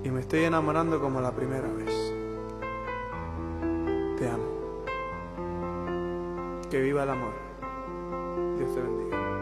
y me estoy enamorando como la primera vez. Te amo. Que viva el amor. Dios te bendiga.